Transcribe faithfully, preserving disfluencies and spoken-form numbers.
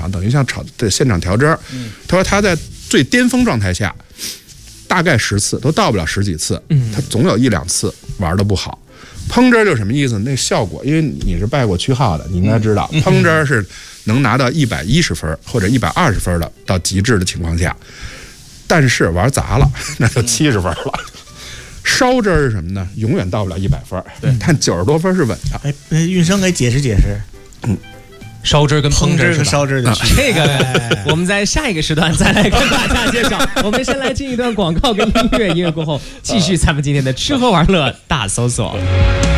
场，等于像炒的现场调汁儿。他说他在最巅峰状态下，大概十次都到不了十几次，他总有一两次玩的不好。烹汁儿就什么意思？那效果，因为你是拜过区号的，你应该知道，烹汁儿是能拿到一百一十分或者一百二十分的，到极致的情况下。但是玩砸了，那就七十分了。烧汁儿是什么呢？永远到不了一百分，对，但九十多分是稳的。 哎，运生给解释解释。 嗯， 烧汁跟烹汁和烧汁的区别，这个我们在下一个时段再来跟大家介绍。我们先来进一段广告跟音乐，音乐过后继续咱们今天的吃喝玩乐大搜索。